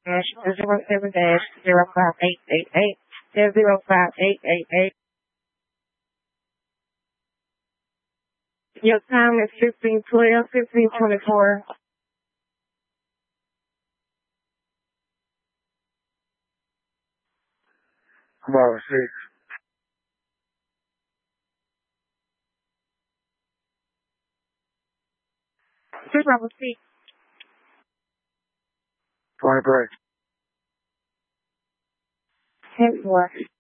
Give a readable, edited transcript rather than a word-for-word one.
05888. Your time is 1512, 1524. About 6. 6. 23. 10-4.